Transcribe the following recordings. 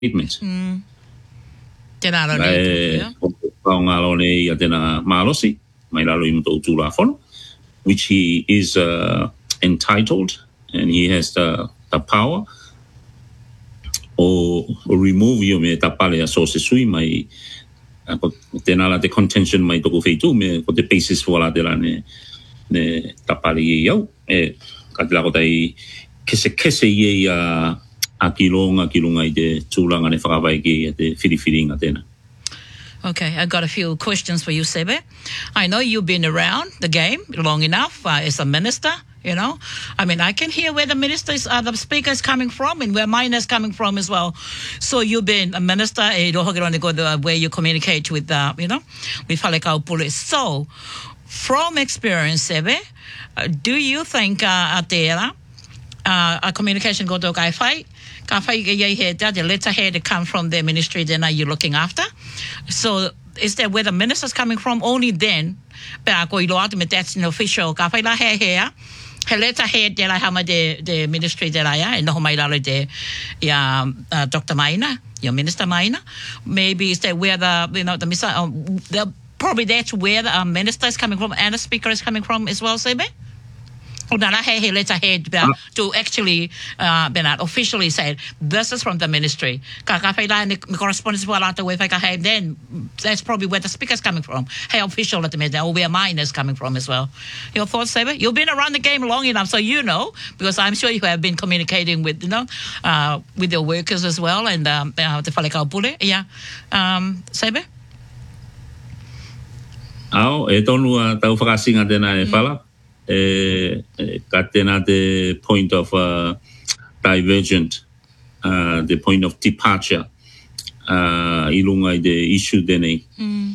statements. Tēnā rau nei. Ngā lone ia tēnā mālosi, mai lalo I mto tū la whono, which he is entitled and he has the power o remove you me tapale a source sui mai tēnā la te contention mai toko wheitu me ko te basis wala te la ne tapale I au ka te lako tai kese I a kilonga I te tūlanga ne whakawai ki te whiriwhiringa tēnā. Okay, I got a few questions for you, Sebe. I know you've been around the game long enough as a minister, you know. I mean, I can hear where the ministers, the speaker is coming from and where mine is coming from as well. So you've been a minister, where you communicate with, you know, with Halekau Police. So, from experience, Sebe, do you think a communication go to Kai Fight? The letterhead that come from the ministry then are you looking after? So is that where the minister's coming from? Only then that's an official here. Letterhead that I have the ministry that I am and Dr. Maina, your Minister Maina. Maybe is that where the probably that's where the minister is coming from and the speaker is coming from as well, Sebe? Letterhead to actually officially say this is from the ministry. Correspondence then that's probably where the speaker is coming from. Hey, official at the or where mine is coming from as well. Your thoughts, Saber? You've been around the game long enough, so you know, because I'm sure you have been communicating with with your workers as well and the Whalekau Pule. Yeah. Saber? Ao, tonu tau whakasinga tēnā whala. Got the point of divergent, the point of departure, ilunga the issue dene.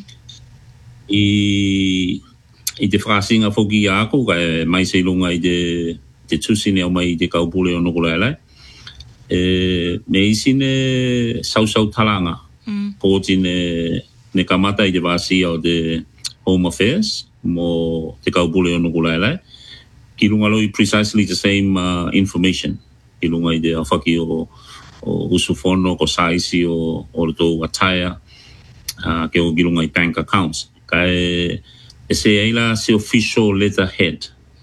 I te whakasinga whoki ako, mai se ilunga te tusine o mai te kaupule o nukulai. Me isine sau talanga, pōtine ne kamata I te vasi o te Home Affairs, mo te kaupule o nukulai. Ki lunga loi precisely the same information. Ki lunga I te awhaki o usufono, ko saisi o tō ataia, ke o ki lunga I bank accounts. Ka e se eila se official letterhead,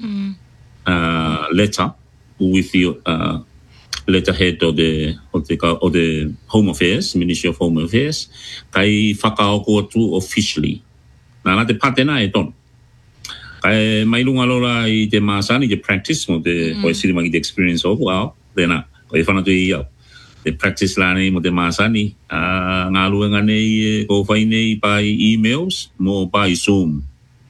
letter with the letterhead of the Home Affairs, Ministry of Home Affairs, ka I whakaoko atu officially. Nā te patena e tono. Kai mai lunga lola I te masani te practice mo te koi siri magi te experience o wow tēnā koi whanatu I au te practice la nei mo te masani ngā luenga nei ko whai nei by emails mo by Zoom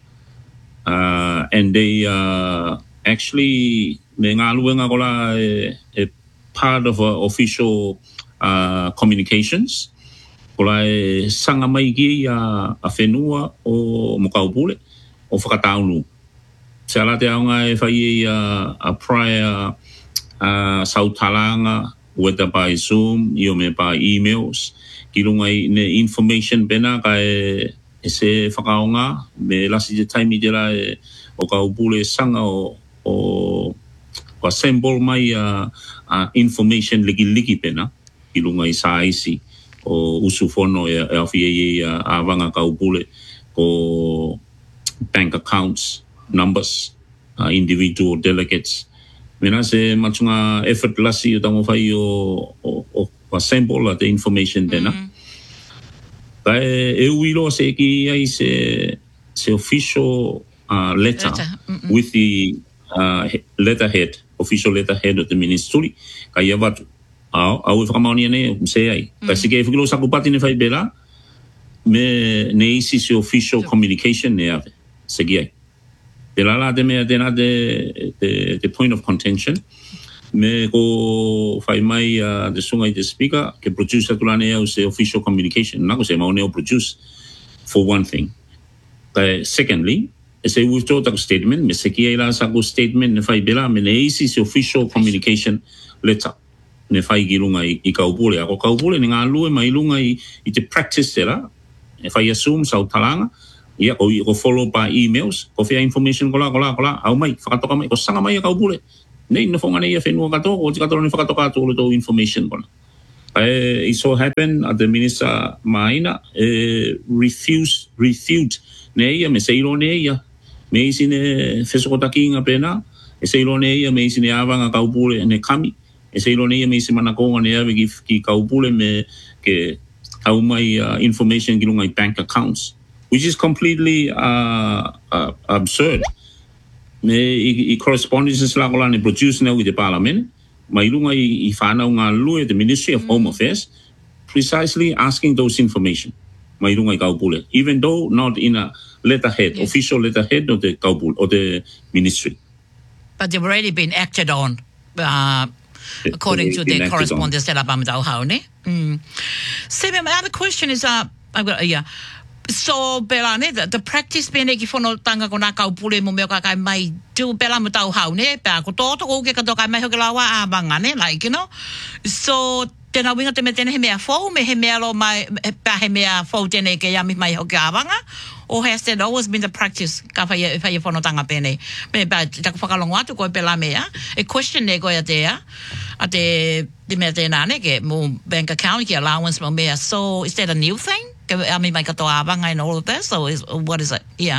and they actually me ngā luenga kola e part of official communications kola e sanga mai ki a whenua o Mokaupule o whakataunu. Se ala te aunga e whai a prior sautalanga, whether by Zoom, I o me by emails, ki runga I ne information pena ka e se whakaonga, me lasi te taimi te la o ka upule sanga o assemble mai information liki pena, ki runga I saisi o usufono e awhie a wanga ka upule ko bank accounts, numbers, individual delegates. Mena se macunga effort lasi o tango whai o assemble the information tena. Ka e uilo se ki ai se official letter with the letterhead, official letterhead of the ministry. Ka ia watu. Au e whakamaoni ane se ai. Ka se ke e whakilo sakupati ne whai bela, me ne isi se official communication ne ave. Segiai. Te lala te mea tēnā the point of contention. Me ko whai mai te sungai te speaker, ke producer tulane au se official communication. Nako se maone o produce for one thing. Secondly, se withdraw tako statement, me sekiai la sako statement ne whai bela, me ne isi se official communication letter. Ne whai ki lunga I kaupule. Ako kaupule ne ngā lue mai lunga I te practice te la. Ne whai assume sau talanga. Ia ko follow by emails, ko fea information kola, au mai, whakatoka mai, ko sanga mai a kaupule. Nei, na whonga nei a whenua katoa, o te katoa ni whakatoka ato o tō information kola. It so happened at the minister Maina refute neia me seilo neia me sine fesokotaki nga pena e seilo neia me sine avanga kaupule ne kami e seilo neia me sine manakonga nea ki kaupule me ke au mai information ki lunga bank accounts, which is completely absurd. Me correspondences la kola ne produce na with the parliament. Mai lunga I whanau ngā lue the Ministry of Home Affairs precisely asking those information. Mai lunga I kaupule, even though not in a letterhead, official letterhead of the kaupule or the ministry. But they've already been acted on, according to the correspondence that Abam Dauhaune. Sebe, my other question is, so Belane, the practice bene ki fono tanga ko na kaupule mo meo kai mai tu bela mo tau haune pe ko toto ko ke ka kai mai ho lawa abanga ne, like, you know. So tena winga te metene he mea fo me he mea lo mai pe he mea fo tene ke ya mi mai ho abanga, or has that always been the practice ka fa ye fono tanga bene me ba ta ko whakalongo atu ko pela mea a question ne ko ya te ate di mea tena ne ke mo bank account ki allowance mo mea. So is that a new thing? I mean, my katoabanga and all of that. So, what is it? Yeah.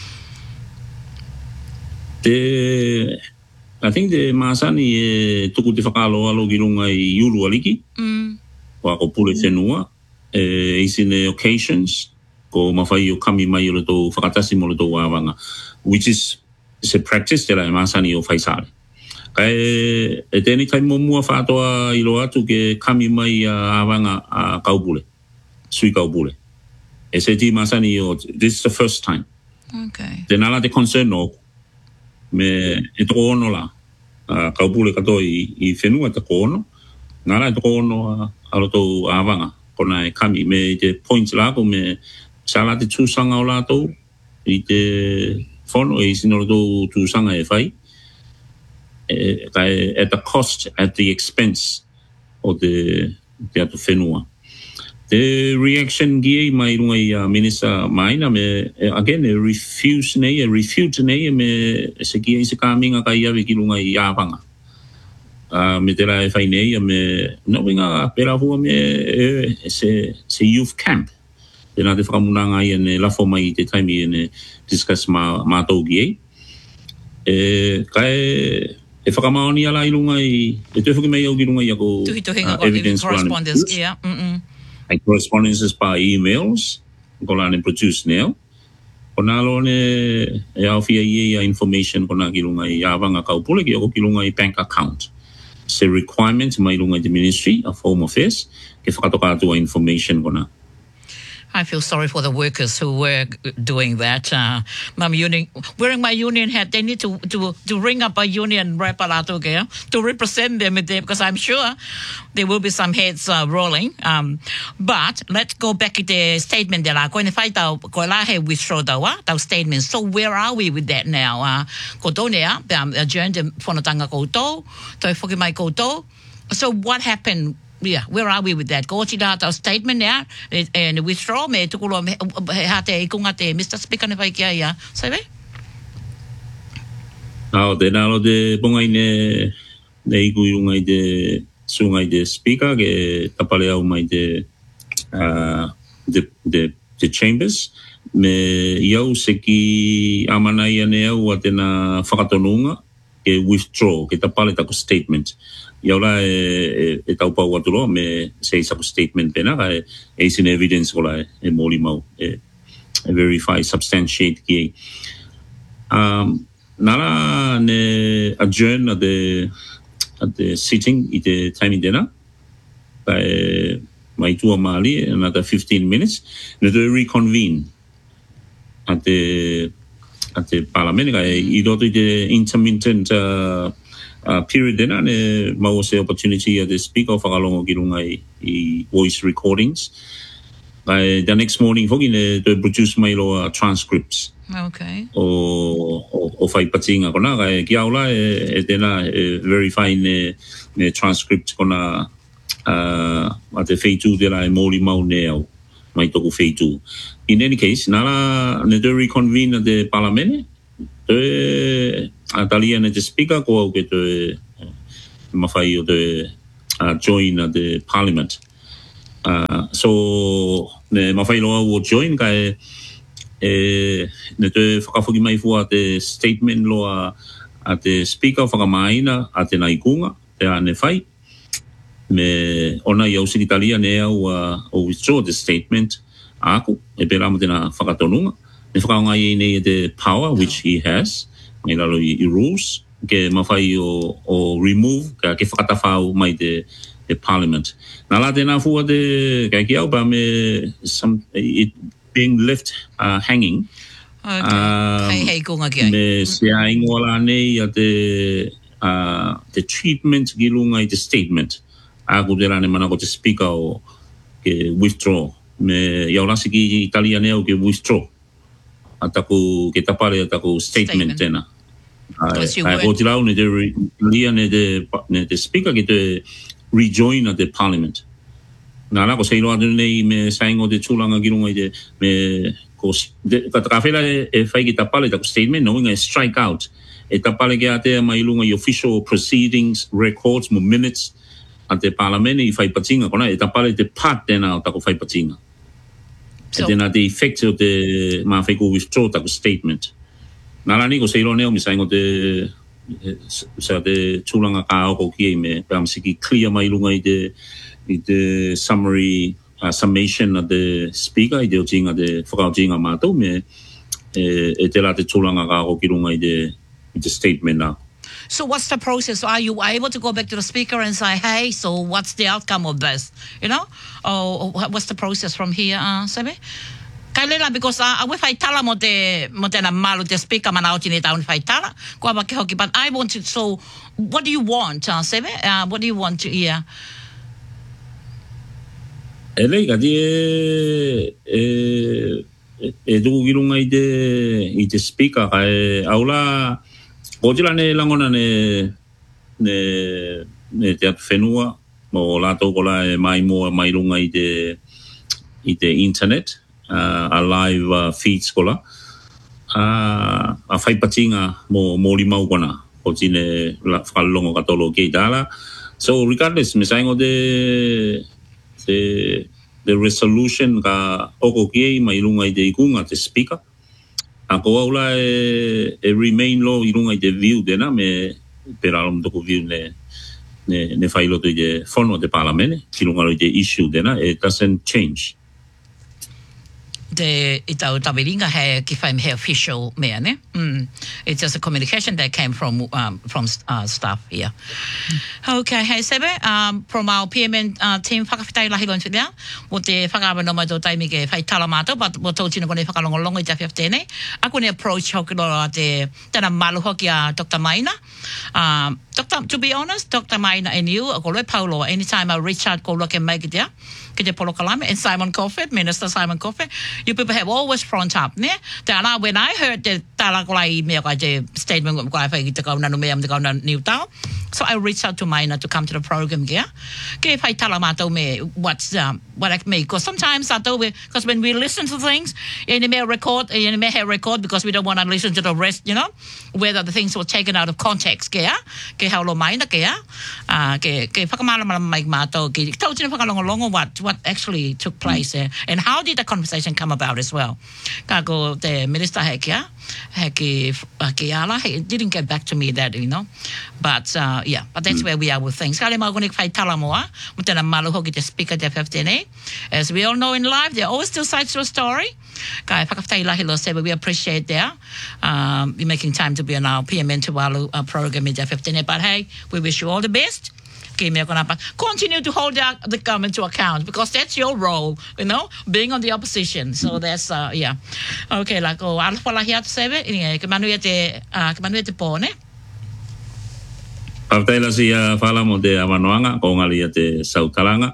I think the masani tuku te whakalo alo girunga I yulu aliki. Wa ko pule whenua. Is in the occasions ko mawhai o kami mai o to whakatasi mo to wawanga, which is a practice te lai masani o whaisare. Kai e tēni kai mo mua whātoa I lo atu ke kami mai a awanga a kaupule. Sui kaupule. E se ti masani o, this is the first time. Okay. Te nala te concern no, me e toko ono la, kaupule kato I whenua te ko ono, nala e toko ono aloto awanga, kona e kami, me te points la ko me sala te tūsanga o lato, I te whono e sinoro tō tūsanga e whai, at the cost, at the expense of the atu whenua. The reaction gie mai runga I Minister Maina me again refute nei me se gie se kaminga kai ave ki runga I avanga. Me te la e whai nei me no winga pera hua me se youth camp. Tēnā te whakamunanga I ane lafo mai te taimi ane discuss mātou gie. Kai e whakamaoni ala I runga I te whuki mai au ki runga I ako evidence correspondence. Yeah. Like correspondences by emails, kolane produce now. Konalo ne e awhia I information kona ki runga I awanga kaupule ki ako ki runga I bank account. Se requirement mai runga I the Ministry of Home Affairs ke whakatoka atua information kona. I feel sorry for the workers who were doing that. Wearing my union hat, they need to ring up a union rep to represent them because I'm sure there will be some heads rolling. But let's go back to the statement that I'm going to fight out. Withdraw the statement. So where are we with that now? Kotonea, adjourned for Natanga Koto, Toifokimai Koto. So what happened? Yeah, where are we with that? Ko tira ta statement there and withdraw me tukulo hate ikunga te Mr. Speaker ne vai kia ia. Sabe? Te nalo de pongai ne iku rungai de sungai de speaker ke tapale au mai de chambers me iau seki amanai ane au atena whakatonunga ke withdraw ke tapale tako statement. Yaula e tau pau atulo me sei saku statement pena ka e sin evidence kola e moli mau e verify substantiate ki nala ne adjourn at the sitting I te time dena ka mai tua mali another 15 minutes ne to reconvene at the parliament ka I do the intermittent period dena ne mau se opportunity at the speaker whakalongo ki runga I voice recordings. The next morning hoki ne to produce mai lo transcripts. Okay. O whai patinga kona kai ki aula e tena verify ne transcript kona a te wheitu tera e mōri mau ne au mai toku wheitu. In any case, nara ne te reconvene at the parliament te atalia ne te speaker ko au ke te mawhai o te join the parliament. So ne mawhailoa wo join kai ne te whakafuki mai fua te statement loa a te speaker whakamaina a te naikunga te ane whai me ona i au sikitalia ne au o withdraw the statement aku e pera mo tena whakatonunga ne whakaonga i nei te power which he has me lalo i rules ke mawhai o remove ke whakatawhau mai the parliament. Nā la tēnā fua te kai ki au pa me it being left hanging. Okay. Hei kunga ki ai. Me se a ingola nei a te treatment ki lunga i te statement. Aku te rane mana ko te speaker o ke withdraw. Me iau lasi ki Italia ne au ke withdraw. A taku ke tapare a taku statement tēnā. Ai o te lau ne te Italia ne te speaker ki te rejoin at the parliament. Nā ko seilo atu nei me saingo te tūlanga ki runga i te me ko ka whela e whai ki tapale taku statement knowing a strike out e tapale ki a te mai lunga i official proceedings records mo minutes at the parliament i whai patinga kona e tapale te part tēnā o taku whai patinga. E tēnā te effect o te mā whai ko withdraw taku statement. Nā rani ko seilo neo me saingo te sa te tūlanga ka au ki me pamsiki clear mai lunga i te summary summation of the speaker i te otinga te whakautinga mātou me e te la te tūlanga ka au ki lunga i te statement now. So what's the process? Are you able to go back to the speaker and say, hey, so what's the outcome of this? You know? Or what's the process from here, Sebe? Kailela, because we whai tala mo te na malu te speaker mana o tine taun whai tala. Kua wake hoki, but I want to, so what do you want, Sebe? What do you want to hear? E lei kati e tuku kilunga i te speaker ka e aula o tila ne langona ne te atu whenua mo lātou kola e mai mua mai lunga i te internet. A live feeds kola a whaipatinga mo limau kona o tine whakalongo katolo kei tāla. So regardless, me saingo the resolution ka oko kei mai lunga i te ikunga te speaker a ko aula e remain lo i lunga i te view dena me peralom toko view ne whailoto i te whono te palamene ki lunga i te issue dena, it doesn't change. The Tawiringa had kifai he official mea ne. It's just a communication that came from staff here. Okay, hey Sebe, from our PMN team whakawhitai lahi loin whitea, mo te whakaawano mai tō taimi ke whai tala mātou, but mo tō tino kone whakalongolongo i te whiawhtene. Ako ne approach hoki lora tēnā malu hoki a Dr. Maina. To be honest, Dr. Maina and you, ko loe Paulo, anytime I reach out, ko loe ke mai ki tea, ki te polo kalame, and Simon Coffey, Minister Simon Coffey, you people have always front up, ne? Tēnā, when I heard the tala kolai mea kai te statement ko ai whai ki te kauna no mea te kauna New Town, so I reached out to Maina to come to the program kia. Ke whai tala mātou me what I make, because sometimes because when we listen to things, you may record because we don't want to listen to the rest, you know, whether the things were taken out of context kia, ke haulo Maina kia, ke whakamala mai mātou, ke tau tine whakalongolongo what actually took place there, and how did the conversation come about as well. Ka ko te minister he didn't get back to me that, you know, but but that's where we are with things. Kale mau konik whai tala moa, mo tēnā malu hoki te speaker te FFTNA. As we all know in life, there are always two sides to a story. Kai whakawhitai lahi lo Sebe, we appreciate there. You making time to be on our PMN Tuvalu program in the FFTNA, but hey, we wish you all the best. Continue to hold the government to account, because that's your role, you know, being on the opposition. So that's okay. Like alfa lahi atu Sebe, ke manuia te pone. Pavtaila si whala mo te awanoanga, ko ngali te sautalanga,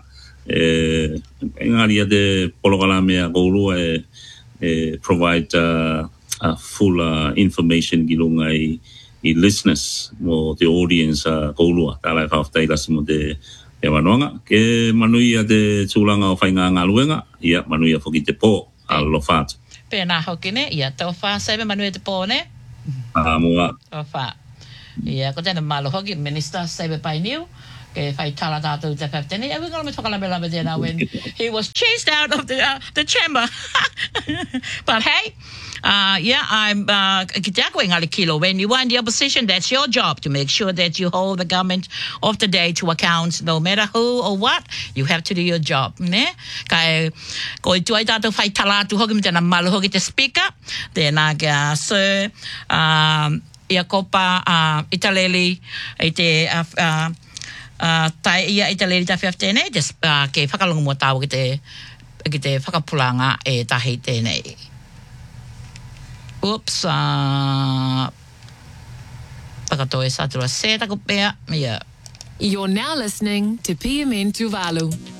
ngali te polokala mea koulua provide a full information gilunga I listeners mo the audience koulua tala whawhtaila si mo te awanoanga, ke manuia te tūlanga o whainga ngaluenga, ia manuia whoki te pō alo whātu. Pēnā hoki ne, ia tau whā Sebe manuia te pō ne? Mua. Tau whā. Ia, ko tēnā malo hoki, Minister Sebe Painiu, Ke fai tala tātou te whaptene. We're going to talk about it when he was chased out of the chamber. But hey, I'm when you are in the opposition, that's your job to make sure that you hold the government of the day to account, no matter who or what. You have to do your job, ne? Kai ko tu ai tātou whai tala tu hoki mtena malu hoki te speaker, tēnā kia Sir ia kopa Italeli i te tai ia Italeli ta whiawhtene ke whakalonga mua tāu ki te whakapulanga e tahi tēnei. Oops, whakatoe satura se tako pea, yeah. You're now listening to PMN Tuvalu.